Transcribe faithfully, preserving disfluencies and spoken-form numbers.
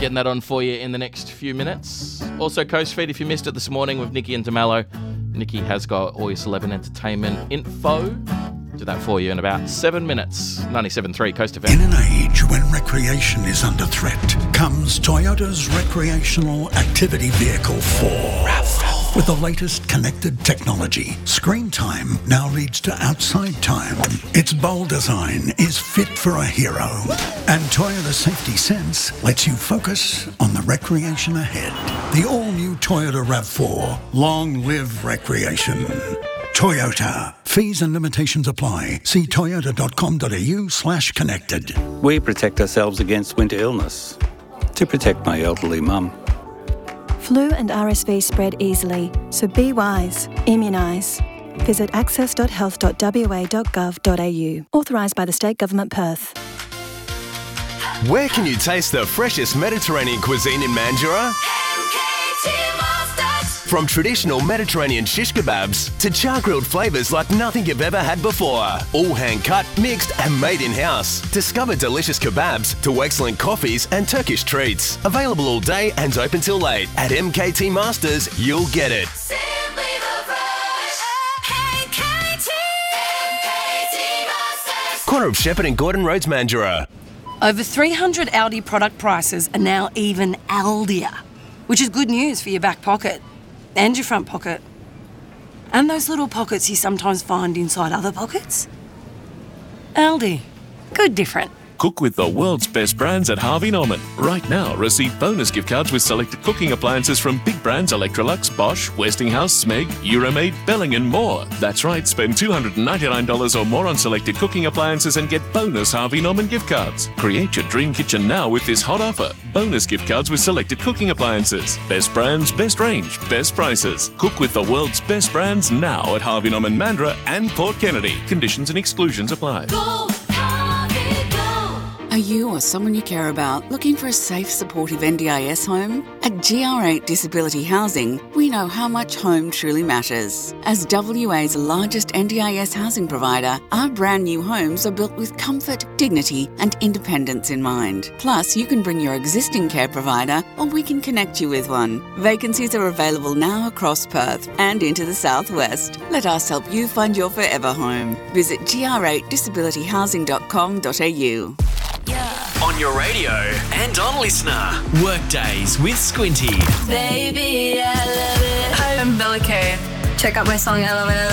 Getting that on for you in the next few minutes. Also, Coast Feed, if you missed it this morning with Nikki and DeMello, Nikki has got all your celeb and entertainment info. Do that for you in about seven minutes. ninety-seven point three Coast F M. In an age when recreation is under threat, comes Toyota's recreational activity vehicle four. RAV four. With the latest connected technology, screen time now leads to outside time. Its bold design is fit for a hero. And Toyota Safety Sense lets you focus on the recreation ahead. The all-new Toyota RAV four. Long live recreation. Toyota. Fees and limitations apply. See toyota.com.au slash connected. We protect ourselves against winter illness to protect my elderly mum. Flu and R S V spread easily, so be wise. Immunise. Visit access dot health dot w a dot gov dot a u. Authorised by the State Government Perth. Where can you taste the freshest Mediterranean cuisine in Mandurah? From traditional Mediterranean shish kebabs to char-grilled flavours like nothing you've ever had before. All hand-cut, mixed and made in-house. Discover delicious kebabs to excellent coffees and Turkish treats. Available all day and open till late. At M K T Masters, you'll get it. Simply the fresh. M K T. M K T Masters. Corner of Shepherd and Gordon Roads, Mandurah. Over three hundred Aldi product prices are now even Aldier, which is good news for your back pocket. And your front pocket. And those little pockets you sometimes find inside other pockets. Aldi. Good different. Cook with the world's best brands at Harvey Norman. Right now, receive bonus gift cards with selected cooking appliances from big brands Electrolux, Bosch, Westinghouse, Smeg, Euromaid, Belling and more. That's right, spend two hundred ninety-nine dollars or more on selected cooking appliances and get bonus Harvey Norman gift cards. Create your dream kitchen now with this hot offer. Bonus gift cards with selected cooking appliances. Best brands, best range, best prices. Cook with the world's best brands now at Harvey Norman, Mandurah and Port Kennedy. Conditions and exclusions apply. Go, Harvey, go. Are you or someone you care about looking for a safe, supportive N D I S home? At G R eight Disability Housing, we know how much home truly matters. As W A's largest N D I S housing provider, our brand new homes are built with comfort, dignity and independence in mind. Plus, you can bring your existing care provider or we can connect you with one. Vacancies are available now across Perth and into the southwest. Let us help you find your forever home. Visit g r eight disability housing dot com dot a u. On your radio and on Listener. Workdays with Squinty. Baby, I love it. Hi, I'm Bella Kay. Check out my song I Love It.